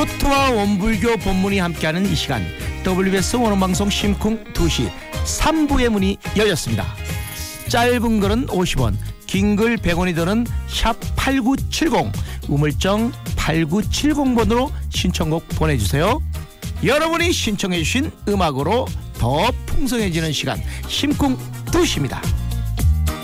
토토와 원불교 본문이 함께하는 이 시간, WBS 원어방송 심쿵 2시 3부의 문이 열렸습니다. 짧은 글은 50원, 긴 글 100원이 드는 샵 8970, 우물정 8970번으로 신청곡 보내주세요. 여러분이 신청해 주신 음악으로 더 풍성해지는 시간, 심쿵 2시입니다.